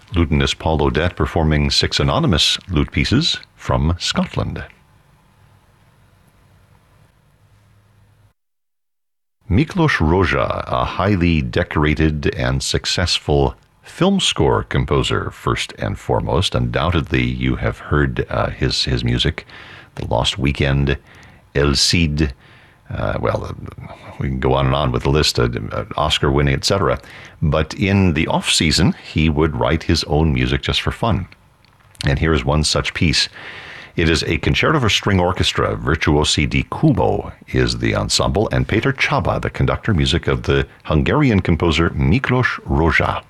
lutenist Paul Odette performing 6 anonymous lute pieces from Scotland. Miklos Rozsa, a highly decorated and successful film score composer, first and foremost. Undoubtedly, you have heard his music. The Lost Weekend, El Cid, we can go on and on with the list, Oscar winning, etc. But in the off-season, he would write his own music just for fun. And here is one such piece. It is a concerto for string orchestra. Virtuosi di Cubo is the ensemble, and Peter Csaba, the conductor, music of the Hungarian composer Miklos Rozsa.